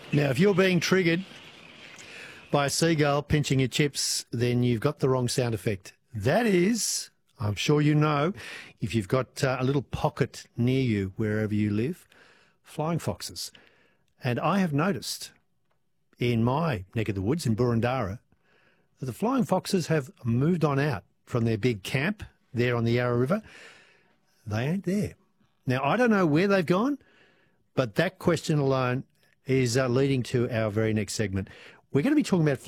Now, if you're being triggered by a seagull pinching your chips, then you've got the wrong sound effect. That is, I'm sure you know, if you've got a little pocket near you wherever you live, flying foxes. And I have noticed in my neck of the woods in Boroondara that the flying foxes have moved on out from their big camp there on the Yarra River. They ain't there. Now, I don't know where they've gone, but that question alone is leading to our very next segment. We're going to be talking about